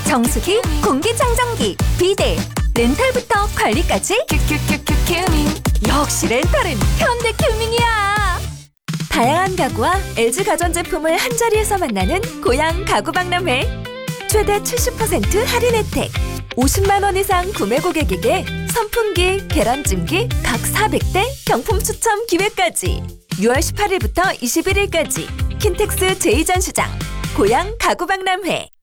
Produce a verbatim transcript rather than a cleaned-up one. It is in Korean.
정수기, 공기청정기, 비데, 렌탈부터 관리까지 큐큐큐큐 큐밍. 역시 렌탈은 현대큐밍이야. 다양한 가구와 엘지 가전제품을 한자리에서 만나는 고양 가구박람회. 최대 칠십 퍼센트 할인 혜택. 오십만 원 이상 구매 고객에게 선풍기, 계란찜기 각 사백 대 경품 추첨 기회까지. 유월 십팔일부터 이십일일까지 킨텍스 제이 전시장 고양 가구박람회.